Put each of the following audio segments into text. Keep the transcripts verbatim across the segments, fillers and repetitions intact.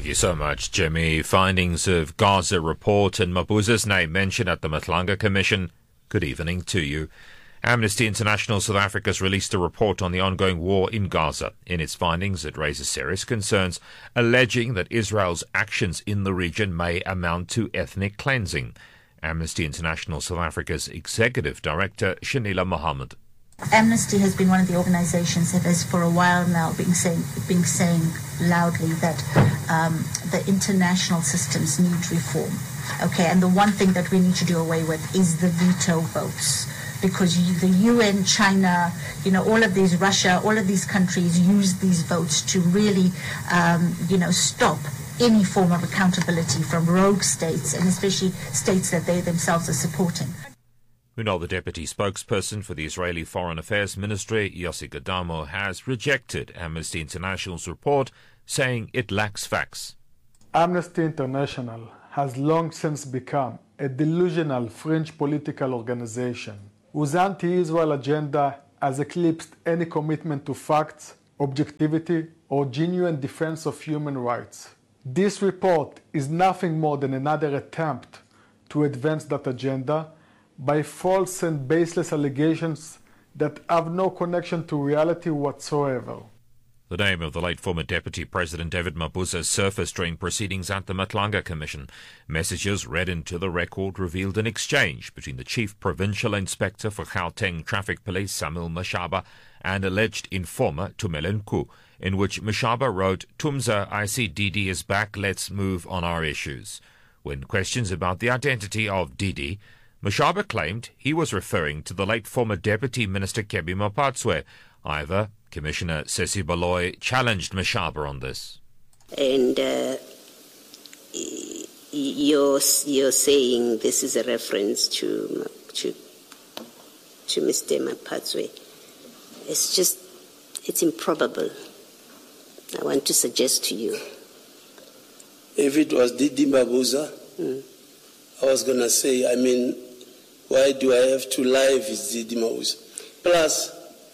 you so much, Jimmy. Findings of Gaza report and Mabuza's name mentioned at the Matlanga Commission. Good evening to you. Amnesty International South Africa has released a report on the ongoing war in Gaza. In its findings, it raises serious concerns, alleging that Israel's actions in the region may amount to ethnic cleansing. Amnesty International South Africa's Executive Director, Shanila Mohammed. Amnesty has been one of the organizations that has for a while now been saying, been saying loudly that um, the international systems need reform. Okay, and the one thing that we need to do away with is the veto votes. Because the U N, China, you know, all of these, Russia, all of these countries use these votes to really, um, you know, stop any form of accountability from rogue states, and especially states that they themselves are supporting. We know the deputy spokesperson for the Israeli Foreign Affairs Ministry, Yossi Gadamo, has rejected Amnesty International's report, saying it lacks facts. Amnesty International has long since become a delusional fringe political organization whose anti-Israel agenda has eclipsed any commitment to facts, objectivity, or genuine defense of human rights. This report is nothing more than another attempt to advance that agenda by false and baseless allegations that have no connection to reality whatsoever. The name of the late former Deputy President David Mabuza surfaced during proceedings at the Matlanga Commission. Messages read into the record revealed an exchange between the Chief Provincial Inspector for Gauteng Traffic Police, Samuel Mashaba, and alleged informer Tumelo Nku, in which Mashaba wrote, "Tumza, I see Didi is back, let's move on our issues." When questions about the identity of Didi, Mashaba claimed he was referring to the late former Deputy Minister Kebby Mapatswe. However, Commissioner Sesi Baloy challenged Mashaba on this. And uh, you're, you're saying this is a reference to to, to Mister Mapatswe. It's just, it's improbable. I want to suggest to you. If it was Didi Mabuza, mm. I was going to say, I mean, why do I have to lie if it's Didi Mabuza? Plus,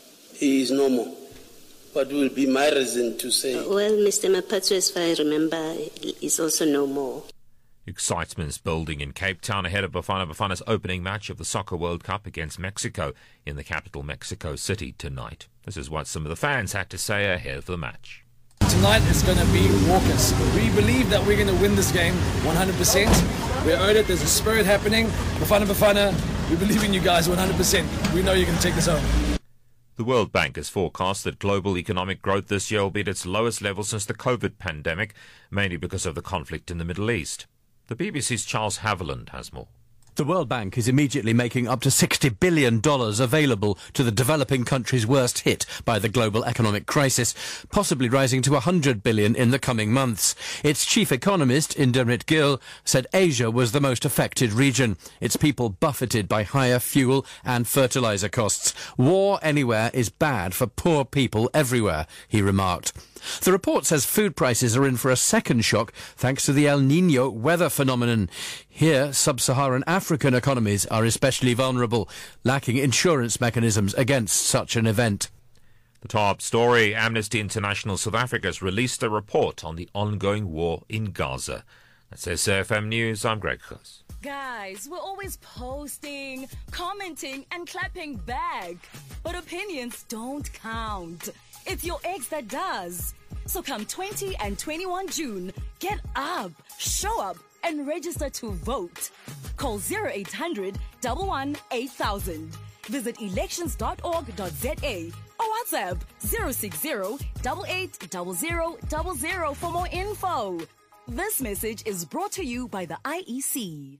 he is no more. What will be my reason to say? Well, Mister Mapatswe, as far as I remember, is also no more. Excitement's building in Cape Town ahead of Bafana Bafana's opening match of the Soccer World Cup against Mexico in the capital Mexico City tonight. This is what some of the fans had to say ahead of the match. Tonight is going to be raucous. We believe that we're going to win this game one hundred percent. We're owed it. There's a spirit happening. Bafana Bafana, we believe in you guys one hundred percent. We know you're going to take this home. The World Bank has forecast that global economic growth this year will be at its lowest level since the COVID pandemic, mainly because of the conflict in the Middle East. The B B C's Charles Haviland has more. The World Bank is immediately making up to sixty billion dollars available to the developing countries worst hit by the global economic crisis, possibly rising to one hundred billion dollars in the coming months. Its chief economist, Indermit Gill, said Asia was the most affected region, its people buffeted by higher fuel and fertilizer costs. War anywhere is bad for poor people everywhere, he remarked. The report says food prices are in for a second shock thanks to the El Niño weather phenomenon. Here, sub-Saharan African economies are especially vulnerable, lacking insurance mechanisms against such an event. The top story, Amnesty International South Africa has released a report on the ongoing war in Gaza. That's S A F M News, I'm Greg Khus. Guys, we're always posting, commenting and clapping back. But opinions don't count. It's your ex that does. So come twentieth and twenty-first of June, get up, show up, and register to vote. Call zero eight hundred, one one, eight thousand. Visit elections dot org dot za or WhatsApp zero six zero, eight eight zero zero zero zero for more info. This message is brought to you by the I E C.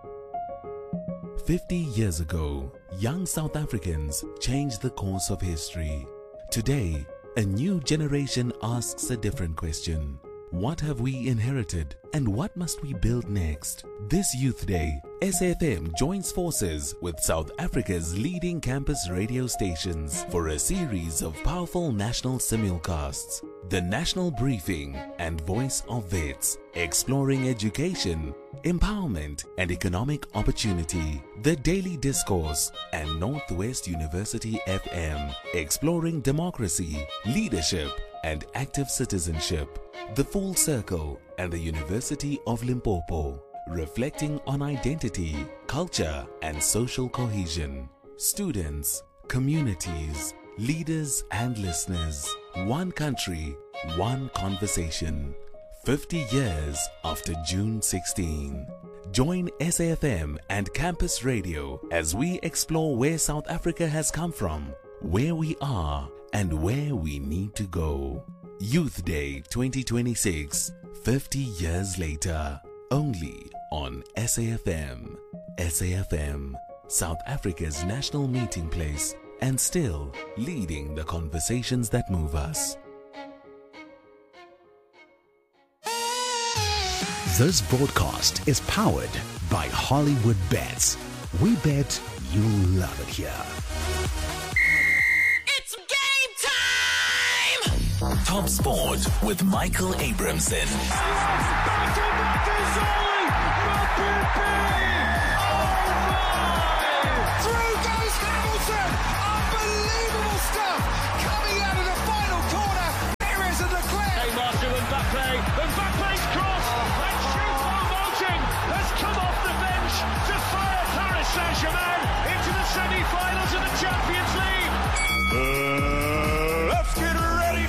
Fifty years ago, young South Africans changed the course of history. Today, a new generation asks a different question. What have we inherited and what must we build next? This Youth Day, S A F M joins forces with South Africa's leading campus radio stations for a series of powerful national simulcasts. The National Briefing and Voice of Vets, exploring education, empowerment and economic opportunity. The Daily Discourse and Northwest University F M, exploring democracy, leadership and active citizenship. The Full Circle and the University of Limpopo, reflecting on identity, culture, and social cohesion. Students, communities, leaders, and listeners. One country, one conversation. fifty years after June sixteenth. Join S A F M and Campus Radio as we explore where South Africa has come from, where we are, and where we need to go. Youth Day twenty twenty-six, fifty years later, only on S A F M. S A F M, South Africa's national meeting place, and still leading the conversations that move us. This broadcast is powered by Hollywood Bets. We bet you'll love it here. It's game time! Top Sport with Michael Abramson. Through goes Hamilton! Unbelievable stuff coming out of the final corner. Perez and Leclerc. Hey, Marshall and Mbappe. Mbappe's cross. And Choupo-Moting has come off the bench to fire Paris Saint-Germain into the semi-finals of the Champions League. Uh, let's get ready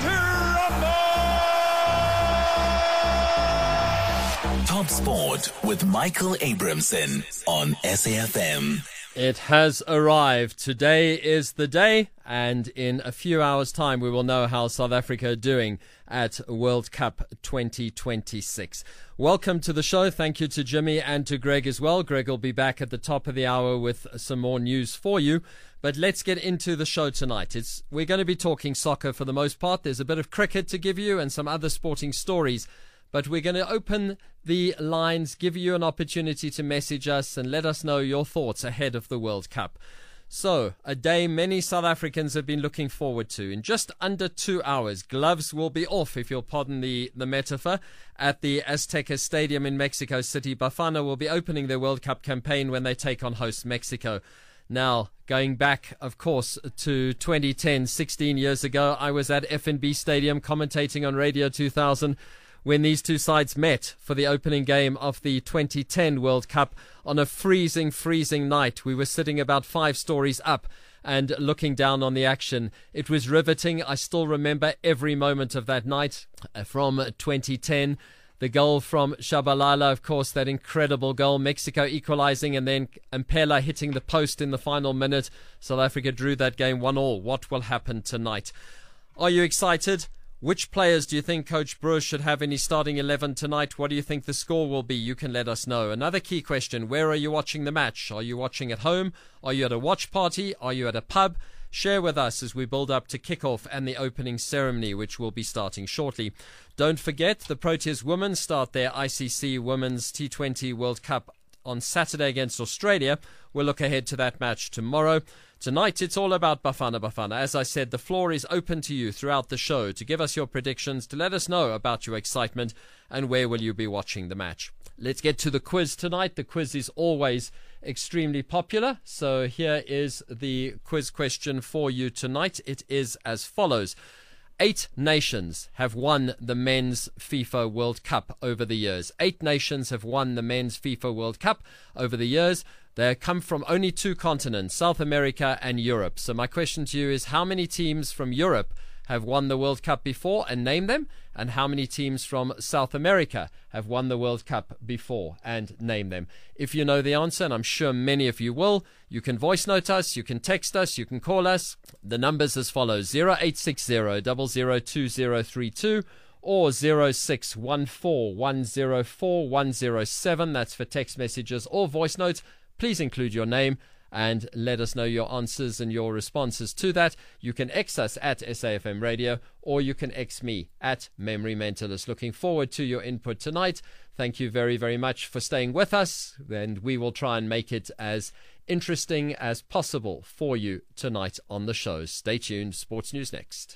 to rumble. Top Sport with Michael Abramson on S A F M. It has arrived. Today is the day, and in a few hours' time we will know how South Africa are doing at World Cup twenty twenty-six. Welcome to the show. Thank you to Jimmy and to Greg as well. Greg will be back at the top of the hour with some more news for you. But let's get into the show tonight. It's we're going to be talking soccer for the most part. There's a bit of cricket to give you and some other sporting stories. But we're going to open the lines, give you an opportunity to message us and let us know your thoughts ahead of the World Cup. So, a day many South Africans have been looking forward to. In just under two hours, gloves will be off, if you'll pardon the, the metaphor, at the Azteca Stadium in Mexico City. Bafana will be opening their World Cup campaign when they take on host Mexico. Now, going back, of course, to twenty ten, sixteen years ago, I was at F N B Stadium commentating on Radio two thousand when these two sides met for the opening game of the twenty ten World Cup on a freezing, freezing night. We were sitting about five stories up and looking down on the action. It was riveting. I still remember every moment of that night from twenty ten. The goal from Shabalala, of course, that incredible goal. Mexico equalizing and then Mpela hitting the post in the final minute. South Africa drew that game one all. What will happen tonight? Are you excited? Which players do you think Coach Bruce should have in his starting eleven tonight? What do you think the score will be? You can let us know. Another key question, where are you watching the match? Are you watching at home? Are you at a watch party? Are you at a pub? Share with us as we build up to kickoff and the opening ceremony, which will be starting shortly. Don't forget, the Proteas women start their I C C Women's T twenty World Cup on Saturday against Australia. We'll look ahead to that match tomorrow. Tonight, it's all about Bafana Bafana. As I said, the floor is open to you throughout the show to give us your predictions, to let us know about your excitement and where will you be watching the match. Let's get to the quiz tonight. The quiz is always extremely popular. So here is the quiz question for you tonight. It is as follows. Eight nations have won the men's FIFA World Cup over the years. Eight nations have won the men's FIFA World Cup over the years. They come from only two continents, South America and Europe. So my question to you is, how many teams from Europe have won the World Cup before, and name them? And how many teams from South America have won the World Cup before, and name them? If you know the answer, and I'm sure many of you will, you can voice note us, you can text us, you can call us. The numbers as follows: zero eight six zero, zero zero two zero three two or zero six one four one zero four one zero seven. That's for text messages or voice notes. Please include your name and let us know your answers and your responses to that. You can X us at S A F M Radio, or you can X me at Memory Mentalist. Looking forward to your input tonight. Thank you very, very much for staying with us, and we will try and make it as interesting as possible for you tonight on the show. Stay tuned. Sports News next.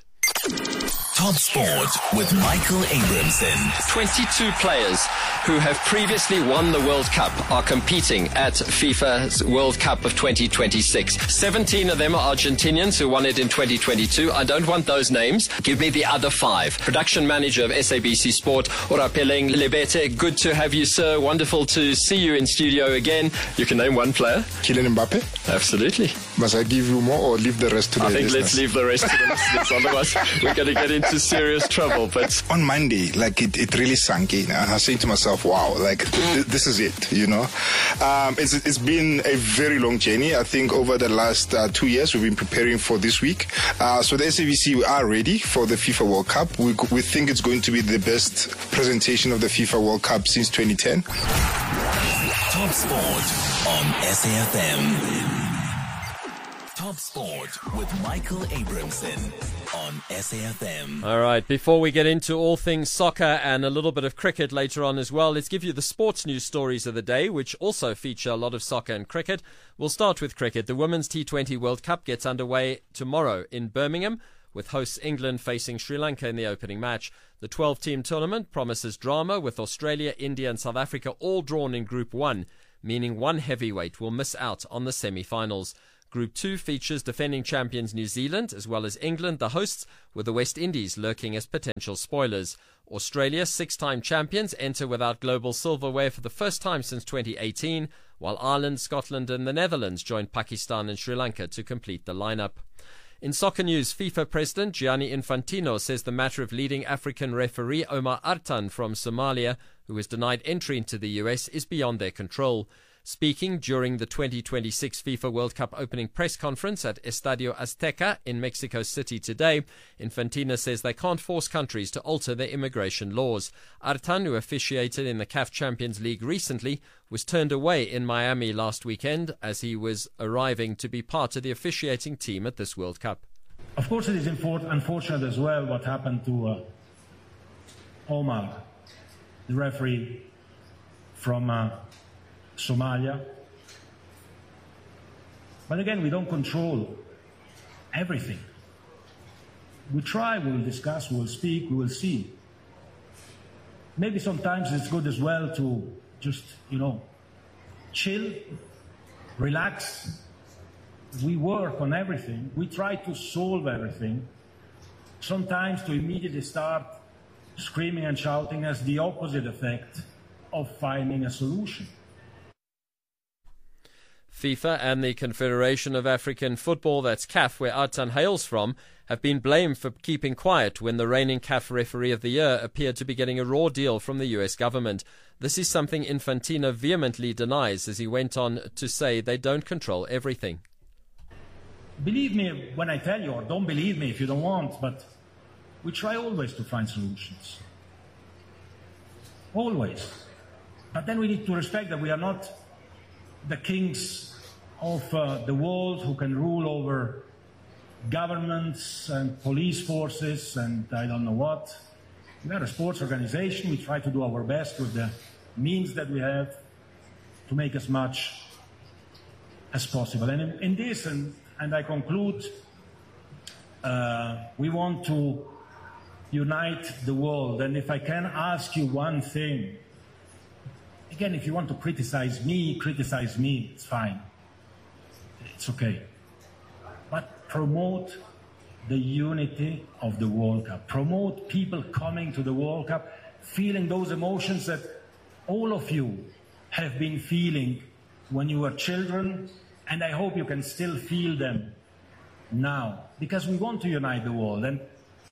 Top Sport with Michael Abramson. twenty-two players who have previously won the World Cup are competing at FIFA's World Cup of twenty twenty-six. seventeen of them are Argentinians who won it in twenty twenty-two. I don't want those names. Give me the other five. Production manager of S A B C Sport, Orapeleng Lebete. Good to have you, sir. Wonderful to see you in studio again. You can name one player. Kylian Mbappe. Absolutely. Must I give you more or leave the rest to the I think listeners? let's leave the rest to the listeners. Otherwise, we're going to get into serious trouble. But on Monday, like it, it really sank in. And I was saying to myself, wow, like th- this is it, you know. Um, it's, it's been a very long journey. I think over the last uh, two years, we've been preparing for this week. Uh, so the S A B C, we are ready for the FIFA World Cup. We, we think it's going to be the best presentation of the FIFA World Cup since twenty ten. Top Sport on S A F M. Top Sport with Michael Abramson on S A F M. all right, before we get into all things soccer and a little bit of cricket later on as well, let's give you the sports news stories of the day, which also feature a lot of soccer and cricket. We'll start with cricket. The Women's T twenty World Cup gets underway tomorrow in Birmingham, with hosts England facing Sri Lanka in the opening match. The twelve-team tournament promises drama, with Australia, India and South Africa all drawn in Group one, meaning one heavyweight will miss out on the semi-finals. Group two features defending champions New Zealand, as well as England, the hosts, with the West Indies lurking as potential spoilers. Australia, six-time champions, enter without global silverware for the first time since twenty eighteen, while Ireland, Scotland and the Netherlands joined Pakistan and Sri Lanka to complete the lineup. In soccer news, FIFA President Gianni Infantino says the matter of leading African referee Omar Artan from Somalia, who was denied entry into the U S, is beyond their control. Speaking during the twenty twenty-six FIFA World Cup opening press conference at Estadio Azteca in Mexico City today, Infantino says they can't force countries to alter their immigration laws. Artan, who officiated in the C A F Champions League recently, was turned away in Miami last weekend as he was arriving to be part of the officiating team at this World Cup. Of course, it is unfortunate as well what happened to uh, Omar, the referee from uh, Somalia. But again, we don't control everything. We try, we'll discuss, we'll speak, we will see. Maybe sometimes it's good as well to just, you know, chill, relax. We work on everything. We try to solve everything. Sometimes to immediately start screaming and shouting has the opposite effect of finding a solution. FIFA and the Confederation of African Football, that's C A F, where Artan hails from, have been blamed for keeping quiet when the reigning C A F Referee of the Year appeared to be getting a raw deal from the U S government. This is something Infantino vehemently denies, as he went on to say they don't control everything. Believe me when I tell you, or don't believe me if you don't want, but we try always to find solutions. Always. But then we need to respect that we are not the kings of uh, the world who can rule over governments and police forces and I don't know what. We are a sports organization. We try to do our best with the means that we have to make as much as possible. And in, in this, and, and I conclude, uh, we want to unite the world. And if I can ask you one thing, again, if you want to criticize me, criticize me, it's fine. It's okay. But promote the unity of the World Cup. Promote people coming to the World Cup, feeling those emotions that all of you have been feeling when you were children, and I hope you can still feel them now, because we want to unite the world. And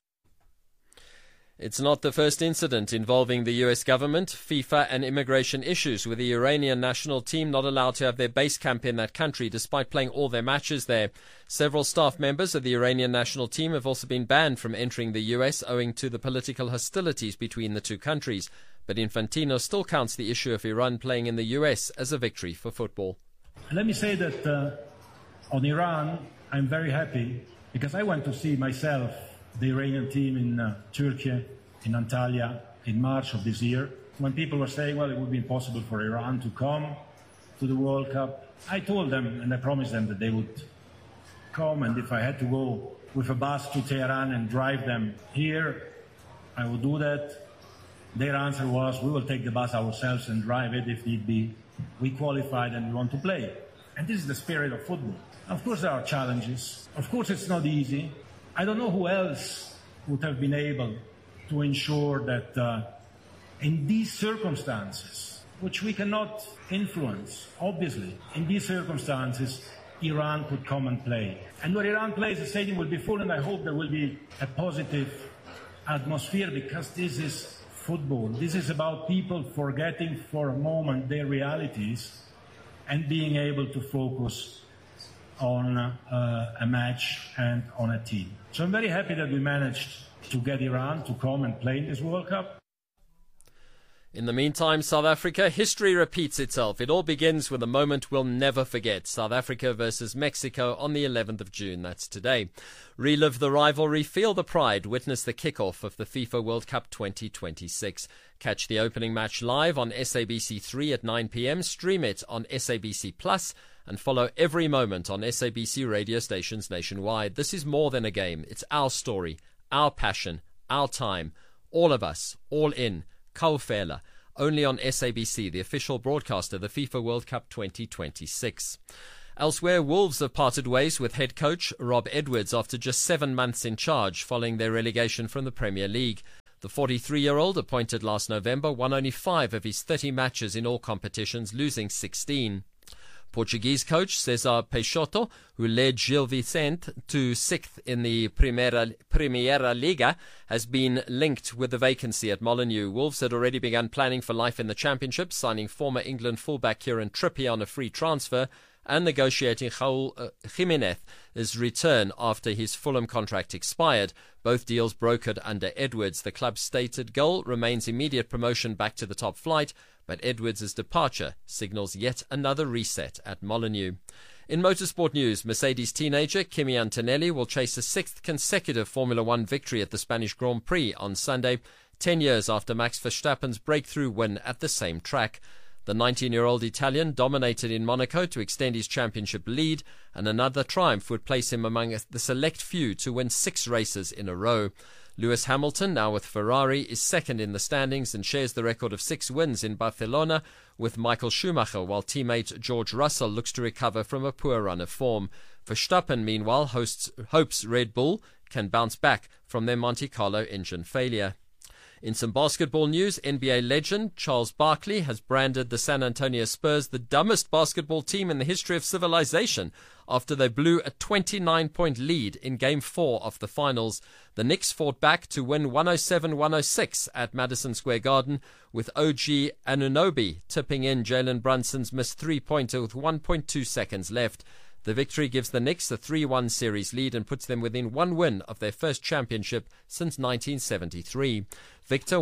it's not the first incident involving the U S government, FIFA and immigration issues, with the Iranian national team not allowed to have their base camp in that country despite playing all their matches there. Several staff members of the Iranian national team have also been banned from entering the U S owing to the political hostilities between the two countries. But Infantino still counts the issue of Iran playing in the U S as a victory for football. Let me say that uh, on Iran, I'm very happy because I went to see myself the Iranian team in uh, Turkey, in Antalya, in March of this year. When people were saying, well, it would be impossible for Iran to come to the World Cup, I told them and I promised them that they would come, and if I had to go with a bus to Tehran and drive them here, I will do that. Their answer was, we will take the bus ourselves and drive it if need be. We qualified and we want to play. And this is the spirit of football. Of course, there are challenges. Of course, it's not easy. I don't know who else would have been able to ensure that uh, in these circumstances, which we cannot influence, obviously, in these circumstances, Iran could come and play. And when Iran plays, the stadium will be full, and I hope there will be a positive atmosphere, because this is football. This is about people forgetting for a moment their realities and being able to focus on uh, a match and on a team. So I'm very happy that we managed to get Iran to come and play in this World Cup. In the meantime, South Africa, history repeats itself. It all begins with a moment we'll never forget. South Africa versus Mexico on the eleventh of June. That's today. Relive the rivalry, feel the pride, witness the kickoff of the FIFA World Cup twenty twenty-six. Catch the opening match live on S A B C three at nine p.m, stream it on S A B C Plus, and follow every moment on S A B C radio stations nationwide. This is more than a game. It's our story, our passion, our time. All of us, all in. Kaufela, only on S A B C, the official broadcaster of the FIFA World Cup twenty twenty-six. Elsewhere, Wolves have parted ways with head coach Rob Edwards after just seven months in charge following their relegation from the Premier League. The forty-three-year-old, appointed last November, won only five of his thirty matches in all competitions, losing sixteen. Portuguese coach Cesar Peixoto, who led Gil Vicente to sixth in the Primeira, Primeira Liga, has been linked with the vacancy at Molineux. Wolves had already begun planning for life in the Championship, signing former England fullback Kieran Trippier on a free transfer and negotiating Raul uh, Jimenez's return after his Fulham contract expired. Both deals brokered under Edwards. The club's stated goal remains immediate promotion back to the top flight, but Edwards' departure signals yet another reset at Molineux. In motorsport news, Mercedes teenager Kimi Antonelli will chase a sixth consecutive Formula One victory at the Spanish Grand Prix on Sunday, ten years after Max Verstappen's breakthrough win at the same track. The nineteen-year-old Italian dominated in Monaco to extend his championship lead, and another triumph would place him among the select few to win six races in a row. Lewis Hamilton, now with Ferrari, is second in the standings and shares the record of six wins in Barcelona with Michael Schumacher, while teammate George Russell looks to recover from a poor run of form. Verstappen, meanwhile, hosts, hopes Red Bull can bounce back from their Monte Carlo engine failure. In some basketball news, N B A legend Charles Barkley has branded the San Antonio Spurs the dumbest basketball team in the history of civilization after they blew a twenty-nine point lead in Game four of the finals. The Knicks fought back to win one oh seven one oh six at Madison Square Garden, with O G Anunoby tipping in Jalen Brunson's missed three-pointer with one point two seconds left. The victory gives the Knicks a three one series lead and puts them within one win of their first championship since nineteen seventy-three. Victor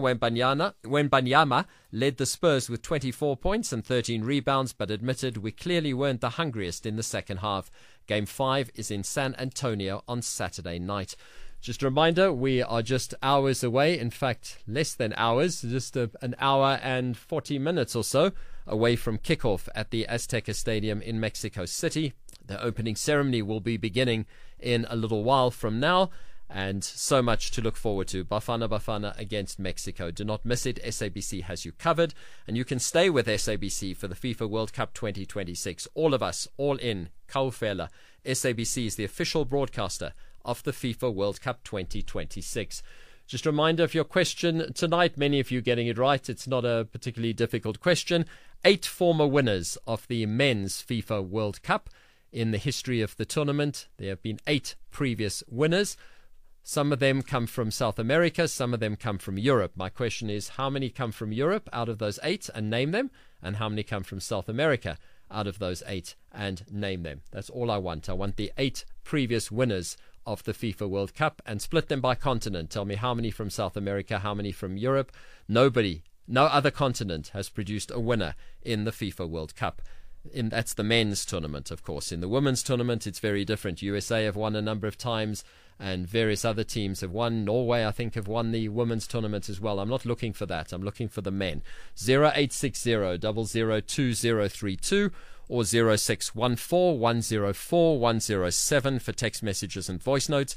Wembanyama led the Spurs with twenty-four points and thirteen rebounds, but admitted we clearly weren't the hungriest in the second half. Game five is in San Antonio on Saturday night. Just a reminder, we are just hours away, in fact, less than hours, just a, an hour and forty minutes or so away from kickoff at the Azteca Stadium in Mexico City. The opening ceremony will be beginning in a little while from now, and so much to look forward to. Bafana Bafana against Mexico. Do not miss it. S A B C has you covered, and you can stay with S A B C for the FIFA World Cup twenty twenty-six. All of us, all in, Kaufela. S A B C is the official broadcaster of the FIFA World Cup twenty twenty-six. Just a reminder of your question tonight, many of you getting it right. It's not a particularly difficult question. Eight former winners of the men's FIFA World Cup. In the history of the tournament, there have been eight previous winners. Some of them come from South America, some of them come from Europe. My question is, how many come from Europe out of those eight, and name them? And how many come from South America out of those eight, and name them? That's all I want. I want the eight previous winners of the FIFA World Cup, and split them by continent. Tell me how many from South America, how many from Europe. Nobody, no other continent has produced a winner in the FIFA World Cup. In, that's the men's tournament, of course. In the women's tournament, it's very different. U S A have won a number of times, and various other teams have won. Norway, I think, have won the women's tournament as well. I'm not looking for that. I'm looking for the men. zero eight six zero, zero zero two zero three two or zero six one four, one zero four, one zero seven for text messages and voice notes.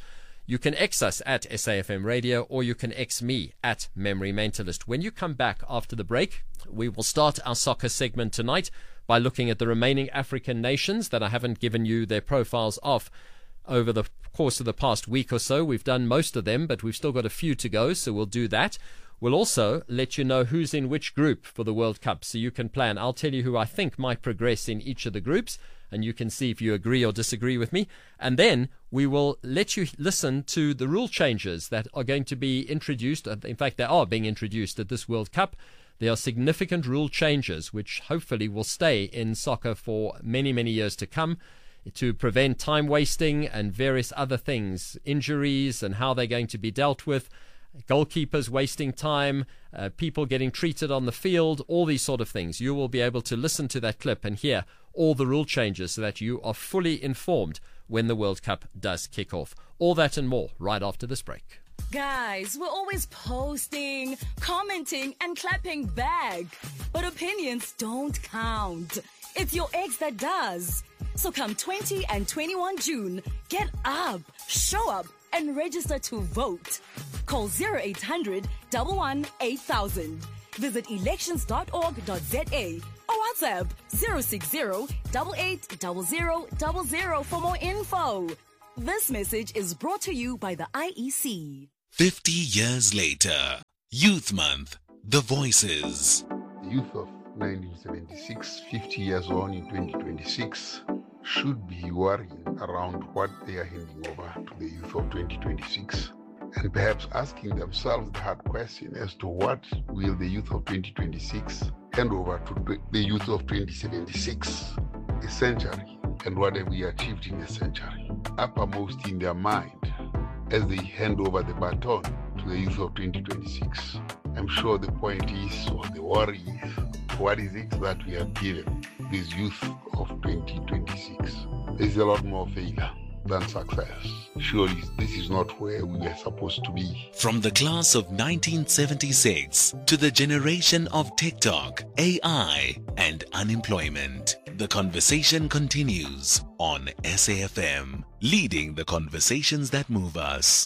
You can X us at S A F M Radio, or you can X me at Memory Mentalist. When you come back after the break, we will start our soccer segment tonight by looking at the remaining African nations that I haven't given you their profiles of over the course of the past week or so. We've done most of them, but we've still got a few to go, so we'll do that. We'll also let you know who's in which group for the World Cup, so you can plan. I'll tell you who I think might progress in each of the groups, and you can see if you agree or disagree with me. And then we will let you listen to the rule changes that are going to be introduced. In fact, they are being introduced at this World Cup. There are significant rule changes which hopefully will stay in soccer for many, many years to come, to prevent time wasting and various other things, injuries and how they're going to be dealt with, goalkeepers wasting time, uh, people getting treated on the field, all these sort of things. You will be able to listen to that clip and hear all the rule changes so that you are fully informed when the World Cup does kick off. All that and more right after this break. Guys, we're always posting, commenting, and clapping back. But opinions don't count. It's your ex that does. So come twentieth and twenty-first June, get up, show up, and register to vote. Call zero eight hundred, one one, eight thousand. Visit elections dot org dot za or WhatsApp zero six zero, eight eight zero zero zero zero for more info. This message is brought to you by the I E C. fifty years later, Youth Month, The Voices. The youth of nineteen seventy-six, fifty years on in twenty twenty-six, should be worrying around what they are handing over to the youth of twenty twenty-six, and perhaps asking themselves the hard question as to what will the youth of twenty twenty-six hand over to the youth of twenty seventy-six, a century, and what have we achieved in a century, uppermost in their mind as they hand over the baton to the youth of twenty twenty-six. I'm sure the point is, or the worry is, what is it that we have given this youth of twenty twenty-six? There's a lot more failure than success. Surely this is not where we were supposed to be. From the class of nineteen seventy-six to the generation of TikTok, A I, and unemployment, the conversation continues on S A F M, leading the conversations that move us.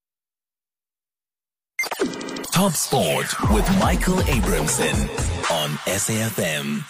Top Sport with Michael Abramson on S A F M.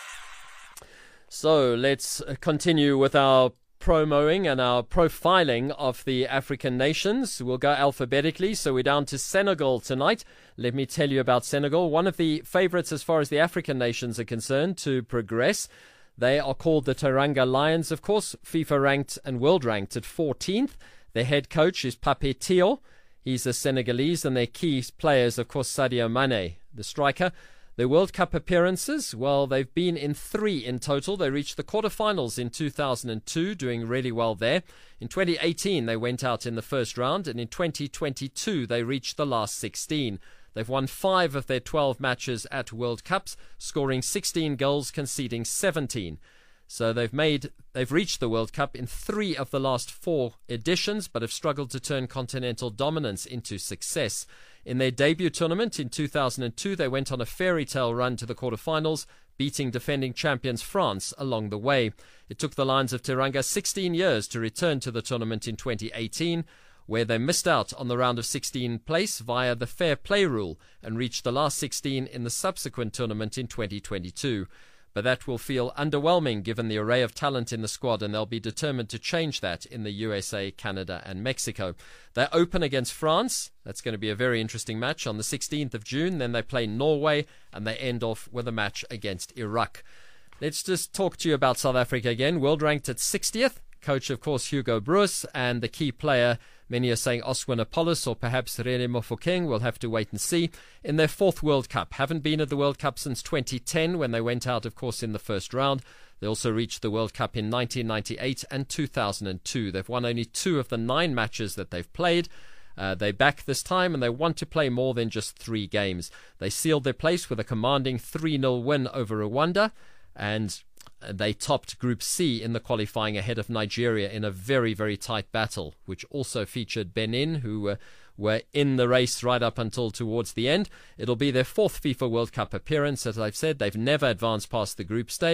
So let's continue with our promoing and our profiling of the African nations. We'll go alphabetically, so we're down to Senegal tonight. Let me tell you about Senegal, one of the favorites as far as the African nations are concerned to progress. They are called the Teranga Lions, of course, FIFA ranked and world ranked at fourteenth. Their head coach is Pape Thiaw. He's a Senegalese, and their key players, of course, Sadio Mane, the striker. Their World Cup appearances, well, they've been in three in total. They reached the quarterfinals in two thousand two, doing really well there. In twenty eighteen, they went out in the first round, and in twenty twenty-two, they reached the last sixteen. They've won five of their twelve matches at World Cups, scoring sixteen goals, conceding seventeen. So they've made, they've reached the World Cup in three of the last four editions, but have struggled to turn continental dominance into success. In their debut tournament in two thousand two, they went on a fairy tale run to the quarterfinals, beating defending champions France along the way. It took the Lions of Teranga sixteen years to return to the tournament in twenty eighteen, where they missed out on the round of sixteen place via the fair play rule and reached the last sixteen in the subsequent tournament in twenty twenty-two. But that will feel underwhelming given the array of talent in the squad, and they'll be determined to change that in the U S A, Canada and Mexico. They open against France. That's going to be a very interesting match on the sixteenth of June. Then they play Norway, and they end off with a match against Iraq. Let's just talk to you about South Africa again. World ranked at sixtieth. Coach, of course, Hugo Broos, and the key player, many are saying Oswin Apollos or perhaps Rene Mofokeng. We'll have to wait and see. In their fourth World Cup, haven't been at the World Cup since twenty ten, when they went out, of course, in the first round. They also reached the World Cup in nineteen ninety-eight and two thousand two. They've won only two of the nine matches that they've played. Uh, they're back this time, and they want to play more than just three games. They sealed their place with a commanding three nil win over Rwanda, and they topped Group C in the qualifying ahead of Nigeria in a very, very tight battle, which also featured Benin, who uh, were in the race right up until towards the end. It'll be their fourth FIFA World Cup appearance. As I've said, they've never advanced past the group stage.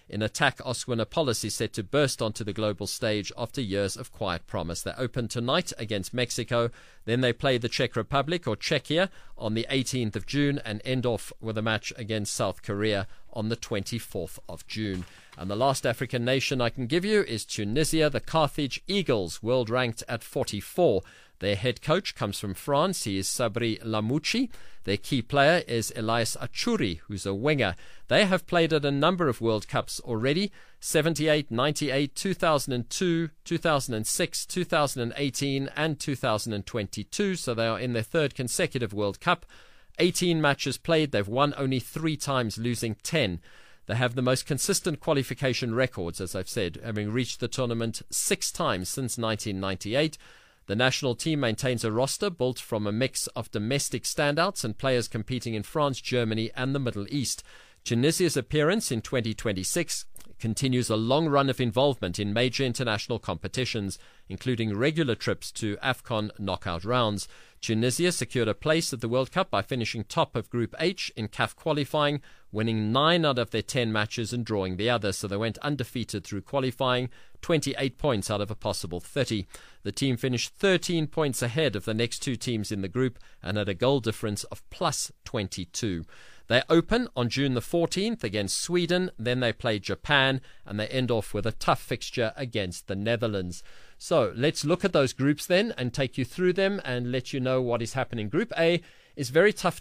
In attack, Oswinopolis is set to burst onto the global stage after years of quiet promise. They open tonight against Mexico, then they play the Czech Republic or Czechia on the eighteenth of June and end off with a match against South Korea on the twenty-fourth of June. And the last African nation I can give you is Tunisia, the Carthage Eagles, world ranked at forty-four. Their head coach comes from France. He is Sabri Lamouchi. Their key player is Elias Achuri, who's a winger. They have played at a number of World Cups already: seventy-eight, ninety-eight, two thousand two, two thousand six, two thousand eighteen and two thousand twenty-two. So they are in their third consecutive World Cup. eighteen matches played. They've won only three times, losing ten. They have the most consistent qualification records, as I've said, having reached the tournament six times since nineteen ninety-eight. The national team maintains a roster built from a mix of domestic standouts and players competing in France, Germany and the Middle East. Tunisia's appearance in twenty twenty-six continues a long run of involvement in major international competitions, including regular trips to AFCON knockout rounds. Tunisia secured a place at the World Cup by finishing top of Group H in C A F qualifying, winning nine out of their ten matches and drawing the others, so they went undefeated through qualifying, twenty-eight points out of a possible thirty. The team finished thirteen points ahead of the next two teams in the group and had a goal difference of plus twenty-two. They open on June the fourteenth against Sweden, then they play Japan, and they end off with a tough fixture against the Netherlands. So let's look at those groups then and take you through them and let you know what is happening. Group A is very tough